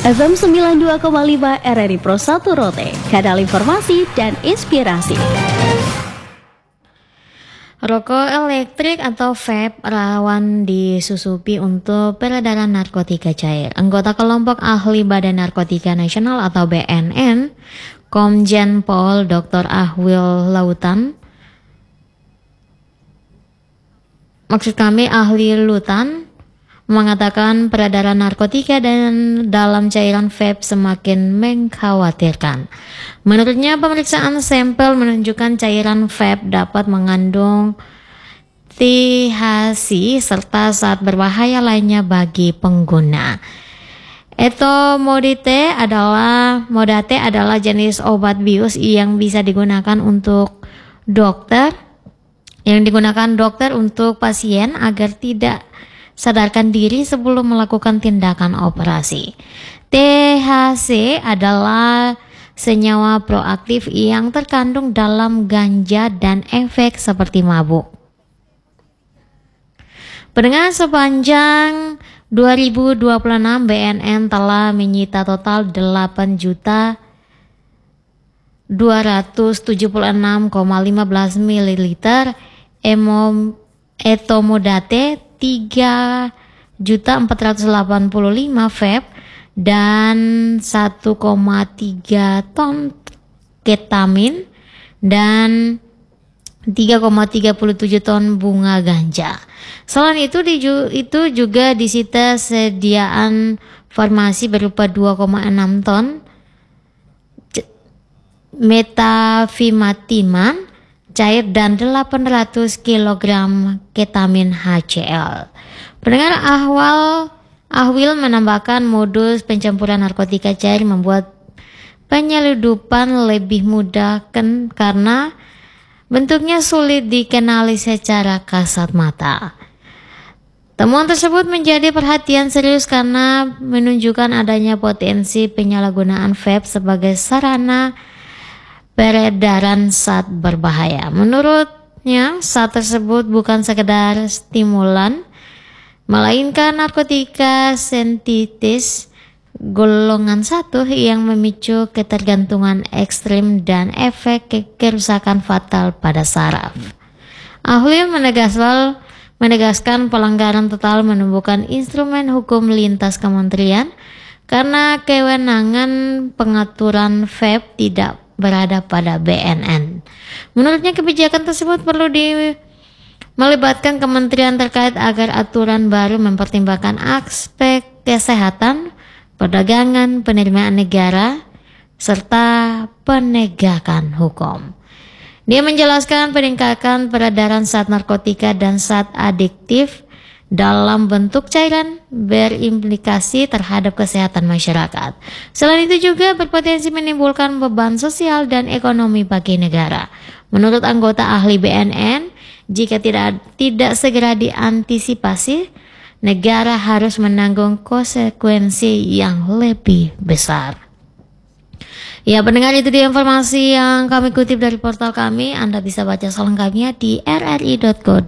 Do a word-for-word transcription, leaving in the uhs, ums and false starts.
F M sembilan puluh dua koma lima R R I Pro satu Rote, kanal informasi dan inspirasi. Rokok elektrik atau vape rawan disusupi untuk peredaran narkotika cair. Anggota kelompok ahli Badan Narkotika Nasional atau B N N, Komjen Pol Doktor Ahwil Lautan, maksud kami ahli Lutan, mengatakan peredaran narkotika dan dalam cairan vape semakin mengkhawatirkan. Menurutnya, pemeriksaan sampel menunjukkan cairan vape dapat mengandung T H C serta zat berbahaya lainnya bagi pengguna. Etomodate adalah modate adalah jenis obat bius yang bisa digunakan untuk dokter yang digunakan dokter untuk pasien agar tidak sadarkan diri sebelum melakukan tindakan operasi. T H C adalah senyawa proaktif yang terkandung dalam ganja dan efek seperti mabuk. Pendengar, sepanjang dua ribu dua puluh enam B N N telah menyita total delapan juta dua ratus tujuh puluh enam koma satu lima mililiter etomodate, tiga juta empat ratus delapan puluh lima vape, dan satu koma tiga ton ketamin dan tiga koma tiga tujuh ton bunga ganja. Selain itu, itu juga disita sediaan farmasi berupa dua koma enam ton metafimatiman cair dan delapan ratus kilogram ketamin H C L. Pendengar, Ahwal Ahwil menambahkan modus pencampuran narkotika cair membuat penyeludupan lebih mudah kan, karena bentuknya sulit dikenali secara kasat mata. Temuan tersebut menjadi perhatian serius karena menunjukkan adanya potensi penyalahgunaan vape sebagai sarana peredaran zat berbahaya. Menurutnya, zat tersebut bukan sekedar stimulan, melainkan narkotika sintetis golongan satu yang memicu ketergantungan ekstrim dan efek kerusakan fatal pada saraf. Ahli menegaskan, menegaskan pelanggaran total menumbuhkan instrumen hukum lintas kementerian karena kewenangan pengaturan vape tidak berada pada B N N. Menurutnya, kebijakan tersebut perlu di melibatkan kementerian terkait agar aturan baru mempertimbangkan aspek kesehatan, perdagangan, penerimaan negara, serta penegakan hukum. Dia menjelaskan peningkatan peredaran zat narkotika dan zat adiktif dalam bentuk cairan berimplikasi terhadap kesehatan masyarakat. Selain itu juga berpotensi menimbulkan beban sosial dan ekonomi bagi negara. Menurut anggota ahli B N N, jika tidak tidak segera diantisipasi, negara harus menanggung konsekuensi yang lebih besar. Ya, pendengar, itu dia informasi yang kami kutip dari portal kami. Anda bisa baca selengkapnya di r r i dot co